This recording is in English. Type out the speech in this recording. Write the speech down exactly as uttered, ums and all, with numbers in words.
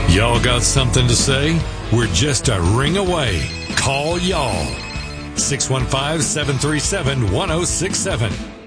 Y'all got something to say? We're just a ring away. Call y'all. six one five, seven three seven, one oh six seven.